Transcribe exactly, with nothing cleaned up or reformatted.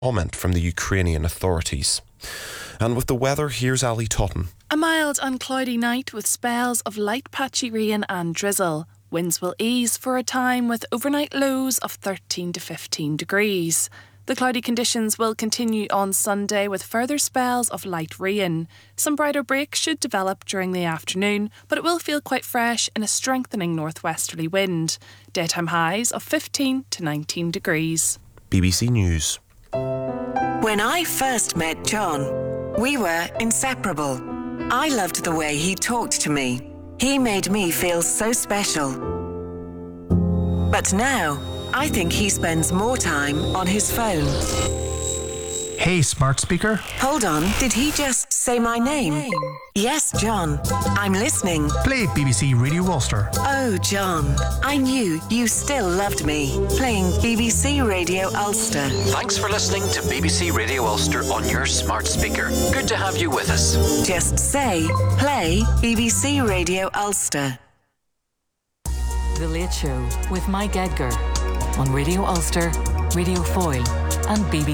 comment from the Ukrainian authorities. And with the weather, here's Ali Totten. A mild and cloudy night with spells of light patchy rain and drizzle. Winds will ease for a time with overnight lows of thirteen to fifteen degrees. The cloudy conditions will continue on Sunday with further spells of light rain. Some brighter breaks should develop during the afternoon, but it will feel quite fresh in a strengthening northwesterly wind. Daytime highs of fifteen to nineteen degrees. B B C News. When I first met John, we were inseparable. I loved the way he talked to me. He made me feel so special. But now, I think he spends more time on his phone. Hey, smart speaker. Hold on, did he just say my name? Yes, John. I'm listening. Play B B C Radio Ulster. Oh, John, I knew you still loved me. Playing B B C Radio Ulster. Thanks for listening to B B C Radio Ulster on your smart speaker. Good to have you with us. Just say, play B B C Radio Ulster. The Late Show with Mike Edgar on Radio Ulster, Radio Foyle and B B C.